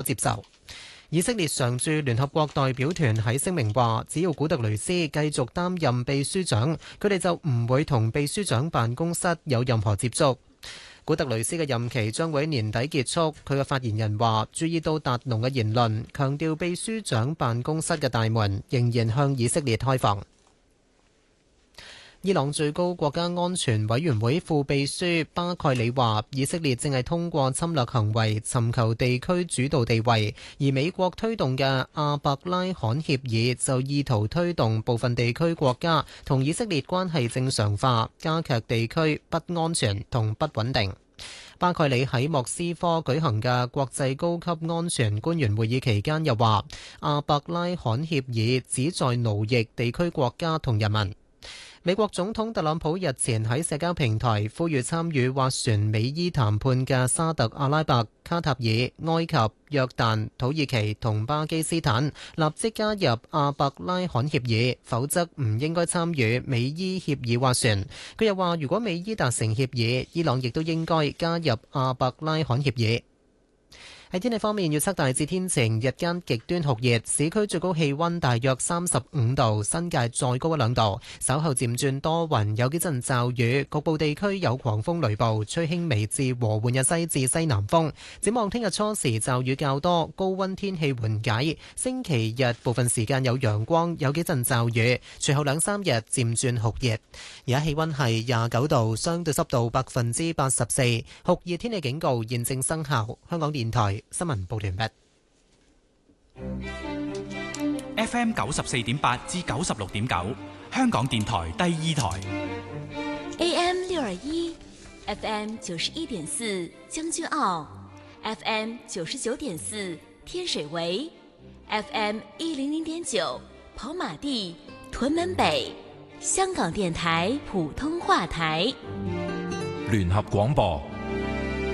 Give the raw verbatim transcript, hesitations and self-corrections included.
接受。以色列常駐聯合國代表團喺聲明話，只要古特雷斯繼續擔任秘書長，佢哋就唔會同秘書長辦公室有任何接觸。古特雷斯嘅任期將會喺年底結束。佢嘅發言人話，注意到達農嘅言論，強調秘書長辦公室嘅大門仍然向以色列開放。伊朗最高國家安全委員會副秘書巴蓋里話，以色列正係通過侵略行為尋求地區主導地位，而美國推動嘅阿伯拉罕協議就意圖推動部分地區國家同以色列關係正常化，加劇地區不安全同不穩定。巴蓋里喺莫斯科舉行嘅國際高級安全官員會議期間又話，阿伯拉罕協議旨在奴役地區國家同人民。美國總統特朗普日前喺社交平台呼籲參與斡旋美伊談判嘅沙特阿拉伯、卡塔爾、埃及、約旦、土耳其同巴基斯坦立即加入阿伯拉罕協議，否則唔應該參與美伊協議斡旋。佢又話，如果美伊達成協議，伊朗亦都應該加入阿伯拉罕協議。喺天氣方面，預測大致天晴，日間極端酷熱，市區最高氣溫大約三十五度，新界再高一兩度。稍後漸轉多雲，有幾陣驟雨，局部地區有狂風雷暴，吹輕微至和緩嘅西至西南風。展望聽日初時驟雨較多，高溫天氣緩解。星期日部分時間有陽光，有幾陣驟雨，隨後兩三日漸轉酷熱。而家氣溫係廿九度，相對濕度百分之八十四，酷熱天氣警告現正生效。香港電台新聞報完畢。 F M 九十四點八至九十六點九，香港電台第二台。 A M 六二一，F M 九十一點四將軍澳，F M 九十九點四天水圍，F M 一零零點九跑馬地、屯門北，香港電台普通話台。 聯合廣播。